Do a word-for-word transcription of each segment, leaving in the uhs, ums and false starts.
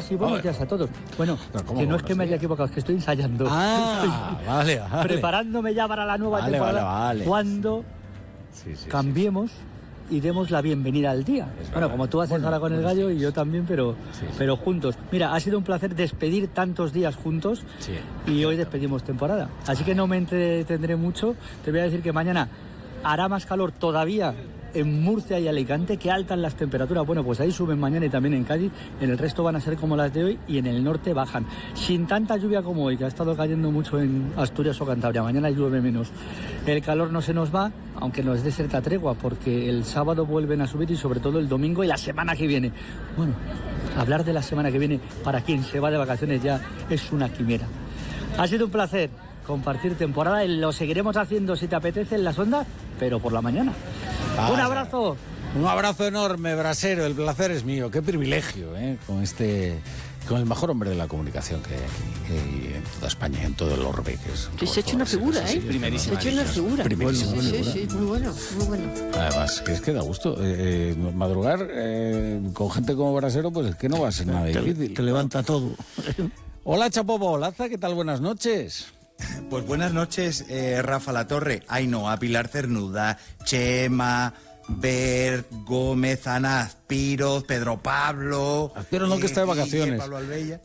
sí, buenos días a todos. Bueno, que no es que me haya equivocado, es que estoy ensayando. Ah, estoy vale, vale. preparándome ya para la nueva vale, temporada. Vale, vale. Cuando sí, sí, cambiemos sí. y demos la bienvenida al día. Es bueno, verdad. Como tú haces bueno, ahora con el gallo y yo también, pero, sí, sí. pero juntos. Mira, ha sido un placer despedir tantos días juntos sí, y sí, hoy claro. despedimos temporada. Así que no me entretendré mucho. Te voy a decir que mañana hará más calor todavía en Murcia y Alicante, que altan las temperaturas. Bueno, pues ahí suben mañana y también en Cádiz. En el resto van a ser como las de hoy y en el norte bajan. Sin tanta lluvia como hoy, que ha estado cayendo mucho en Asturias o Cantabria. Mañana llueve menos. El calor no se nos va, aunque nos dé cierta tregua, porque el sábado vuelven a subir y sobre todo el domingo y la semana que viene. Bueno, hablar de la semana que viene para quien se va de vacaciones ya es una quimera. Ha sido un placer compartir temporada y lo seguiremos haciendo si te apetece en las ondas, pero por la mañana. Ah, un abrazo. Un abrazo enorme, Brasero. El placer es mío. Qué privilegio, ¿eh? Con este, con el mejor hombre de la comunicación que hay aquí, que en toda España, en todo el orbe. Que es sí, se ha hecho una figura, ¿eh? Primerísima. Se ha hecho una figura. Primerísima. Sí, sí, sí, muy bueno, muy bueno. Además, es que da gusto. Eh, madrugar eh, con gente como Brasero, pues es que no va a ser nada te, difícil. Te levanta todo. Hola, Chapo Bolaza, ¿qué tal? Buenas noches. Pues buenas noches, eh, Rafa Latorre, Ainhoa, Pilar Cernuda, Chema, Bert, Gómez, Ana Azpiroz, Pedro Pablo... Azpiroz no, eh, que está de vacaciones. Pablo Albella.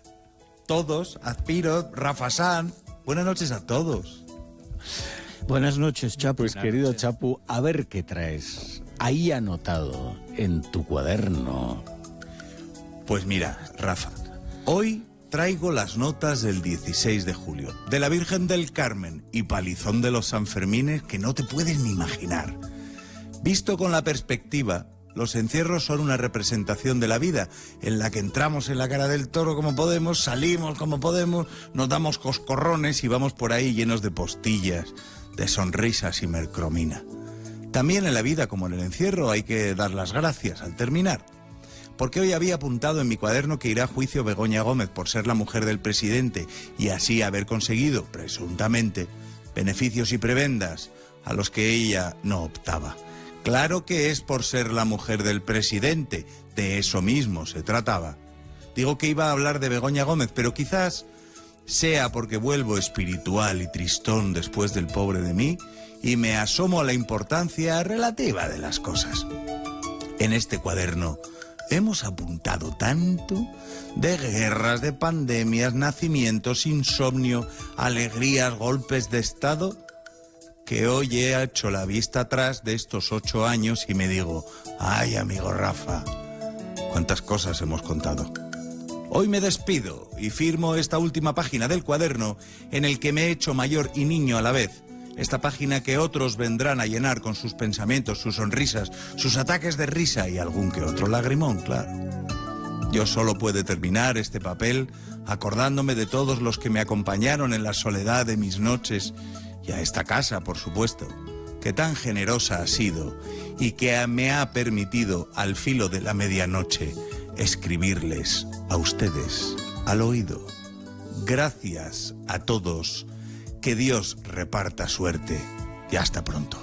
Todos, Azpiroz, Rafa Sanz. Buenas noches a todos. Buenas noches, Chapu. Pues querido Chapu, a ver qué traes ahí anotado en tu cuaderno. Pues mira, Rafa, hoy... traigo las notas del dieciséis de julio, de la Virgen del Carmen y palizón de los Sanfermines que no te puedes ni imaginar. Visto con la perspectiva, los encierros son una representación de la vida, en la que entramos en la cara del toro como podemos, salimos como podemos, nos damos coscorrones y vamos por ahí llenos de postillas, de sonrisas y mercromina. También en la vida, como en el encierro, hay que dar las gracias al terminar. Porque hoy había apuntado en mi cuaderno que irá a juicio Begoña Gómez por ser la mujer del presidente y así haber conseguido, presuntamente, beneficios y prebendas a los que ella no optaba. Claro que es por ser la mujer del presidente, de eso mismo se trataba. Digo que iba a hablar de Begoña Gómez, pero quizás sea porque vuelvo espiritual y tristón después del pobre de mí y me asomo a la importancia relativa de las cosas. En este cuaderno hemos apuntado tanto de guerras, de pandemias, nacimientos, insomnio, alegrías, golpes de estado, que hoy he hecho la vista atrás de estos ocho años y me digo, ay, amigo Rafa, cuántas cosas hemos contado. Hoy me despido y firmo esta última página del cuaderno en el que me he hecho mayor y niño a la vez. Esta página que otros vendrán a llenar con sus pensamientos, sus sonrisas, sus ataques de risa y algún que otro lagrimón, claro. Yo solo puedo terminar este papel acordándome de todos los que me acompañaron en la soledad de mis noches y a esta casa, por supuesto, que tan generosa ha sido y que me ha permitido, al filo de la medianoche, escribirles a ustedes al oído. Gracias a todos. Que Dios reparta suerte y hasta pronto.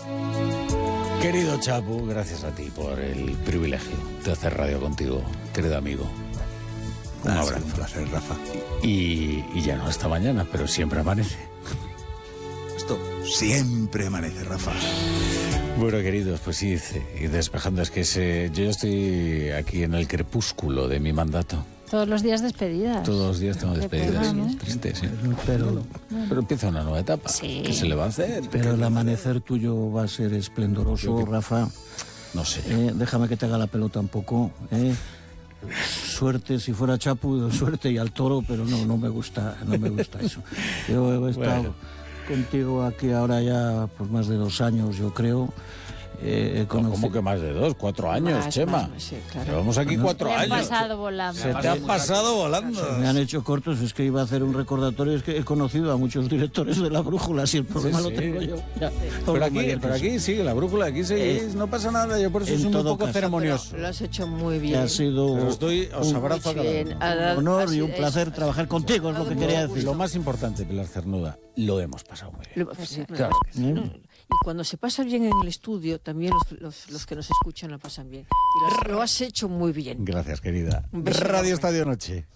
Querido Chapu, gracias a ti por el privilegio de hacer radio contigo, querido amigo. Un ah, abrazo. Un placer, Rafa. Y, y ya no esta mañana, pero siempre amanece. Esto siempre amanece, Rafa. Bueno, queridos, pues sí, y despejando, es que ese, yo ya estoy aquí en el crepúsculo de mi mandato. Todos los días despedidas. Todos los días tengo despedidas. Pena, ¿no? Triste, sí. Pero, pero empieza una nueva etapa. Sí. ¿Qué se le va a hacer? Pero el amanecer tuyo va a ser esplendoroso, que... Rafa. No sé. Eh, déjame que te haga la pelota un poco. Eh. Suerte, si fuera Chapu, suerte y al toro, pero no, no me gusta, no me gusta eso. Yo he estado bueno. contigo aquí ahora ya por más de dos años, yo creo. Eh, ¿Cómo, ¿Cómo que más de dos? ¿Cuatro años, más, Chema? Más, sí, claro. Llevamos aquí cuatro me años. Me han pasado volando. Se te ha pasado volando. Se me han hecho cortos, es que iba a hacer un recordatorio, es que he conocido a muchos directores de La Brújula, si el problema sí, sí. lo tengo yo. Ya, pero aquí, pero aquí sigue La Brújula, aquí seguís, eh, no pasa nada, yo por eso soy un poco caso. ceremonioso. Pero lo has hecho muy bien. Que ha sido os doy, os un, abrazo a cada un honor y un placer es, trabajar contigo, es lo que quería decir. Lo más importante, Pilar Cernuda, lo hemos pasado muy bien. Lo, sí, claro. ¿Eh? Y cuando se pasa bien en el estudio, también los, los, los que nos escuchan lo pasan bien. Y lo, lo has hecho muy bien. Gracias, querida. Un beso Radio enorme. Estadio Noche.